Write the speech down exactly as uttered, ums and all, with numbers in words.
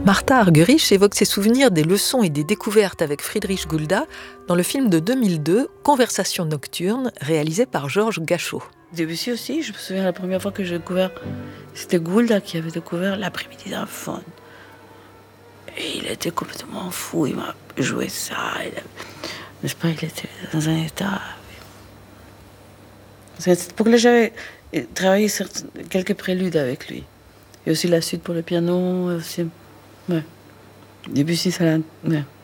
Martha Argerich évoque ses souvenirs des leçons et des découvertes avec Friedrich Gulda dans le film de deux mille deux, Conversation nocturne, réalisé par Georges Gachot. Debussy aussi, je me souviens la première fois que j'ai découvert, c'était Gulda qui avait découvert l'après-midi d'un faune. Et il était complètement fou, il m'a joué ça. Il a... N'est-ce pas, il était dans un état... Pour que j'avais travaillé sur quelques préludes avec lui. Et aussi la suite pour le piano, aussi... Ouais. Debussy, ça l'a... Ouais.